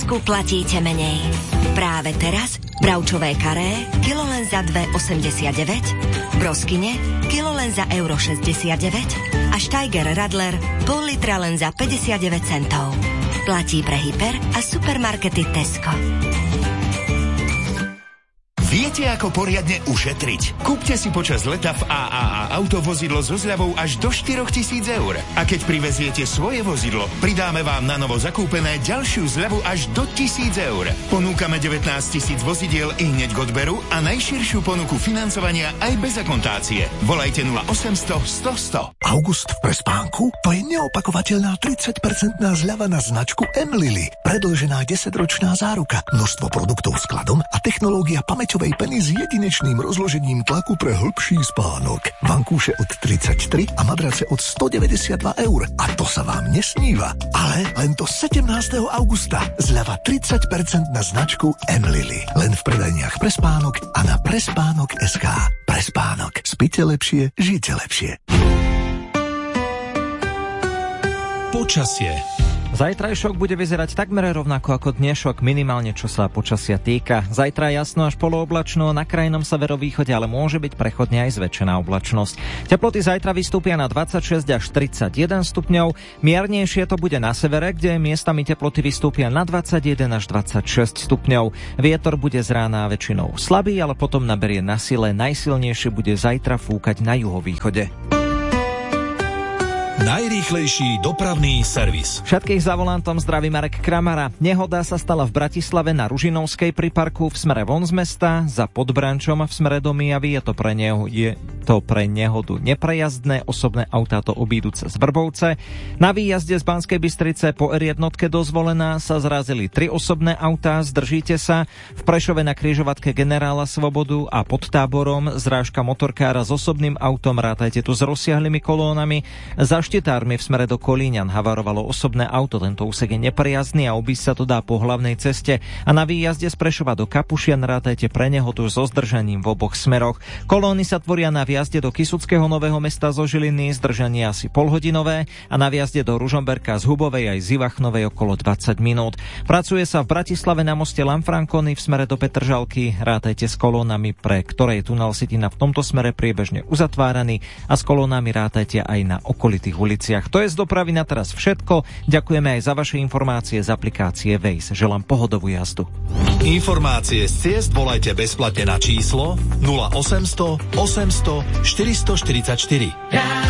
Tesku platíte menej. Práve teraz bravčové karé kilo len za 2,89, broskyne kilo len za euro 69 a Steiger Radler pol litra len za 59 centov. Platí pre hyper a supermarkety Tesco. Viete, ako poriadne ušetriť? Kúpte si počas leta v AAA autovozidlo so zľavou až do 4 000 eur. A keď priveziete svoje vozidlo, pridáme vám na novo zakúpené ďalšiu zľavu až do 1 000 eur. Ponúkame 19 000 vozidiel i hneď k odberu a najširšiu ponuku financovania aj bez akontácie. Volajte 0800 100 100. August v Prespánku? To je neopakovateľná 30% zľava na značku M-Lily. Predĺžená 10-ročná záruka, množstvo produktov skladom a technológia pamäťovej peny s jedinečným rozložením tlaku pre hĺbší spánok. Vankúše od 33 a madrace od 192 eur. A to sa vám nesníva. Ale len do 17. augusta. Zľava 30% na značku M-Lily. Len v predajniach Prespánok a na prespánok.sk. Prespánok. Spite lepšie, žite lepšie. Počasie. Zajtrajšok bude vyzerať takmer rovnako ako dnešok, minimálne čo sa počasia týka. Zajtra jasno až polooblačno, na krajnom severovýchode, ale môže byť prechodne aj zväčšená oblačnosť. Teploty zajtra vystúpia na 26 až 31 stupňov, miernejšie to bude na severe, kde miestami teploty vystúpia na 21 až 26 stupňov. Vietor bude z rána väčšinou slabý, ale potom naberie na sile, najsilnejšie bude zajtra fúkať na juhovýchode. Najrýchlejší dopravný servis. Všetkých za volantom zdraví Marek Kramara. Nehoda sa stala v Bratislave na Ružinovskej pri parku v smere von z mesta, za Podbrančom v smere do Mijavy. Je to pre nehodu neprejazdné, osobné autá to obídu cez Vrbovce. Na výjazde z Banskej Bystrice po R1 dozvolená sa zrazili 3 osobné autá, zdržíte sa. V Prešove na križovatke Generála Svobodu a pod Táborom zrážka motorkára s osobným autom, rátajte tu s rozsiahlymi kolónami. Za Štitármi v smere do Kolíňan havarovalo osobné auto, tento úsek je neprejazdný a obísť sa to dá po hlavnej ceste. A na výjazde z Prešova do Kapušian rátajte pre nehodu so zdržaním v oboch smeroch. Kolóny sa tvoria na výjazde do Kysuckého Nového Mesta zo Žiliny, zdržanie asi polhodinové, a na výjazde do Ružomberka z Hubovej aj z Ivachnovej okolo 20 minút. Pracuje sa v Bratislave na moste Lanfrancony v smere do Petržalky, rátajte s kolónami, pre ktoré je tunel Sitina v tomto smere priebežne uzatváraný, a s kolónami rátajte aj na okolitých uliciach. To je z dopravy na teraz všetko. Ďakujeme aj za vaše informácie z aplikácie Waze. Želám pohodovú jazdu. Informácie z ciest volajte bezplatne na číslo 0800 800 444.